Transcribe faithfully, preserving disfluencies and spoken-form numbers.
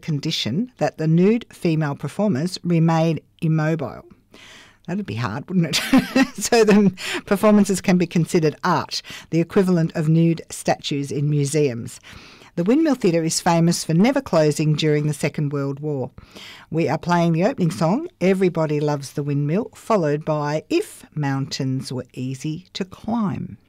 condition that the nude female performers remain immobile. That'd be hard, wouldn't it? So the performances can be considered art, the equivalent of nude statues in museums. The Windmill Theatre is famous for never closing during the Second World War. We are playing the opening song, Everybody Loves the Windmill, followed by If Mountains Were Easy to Climb.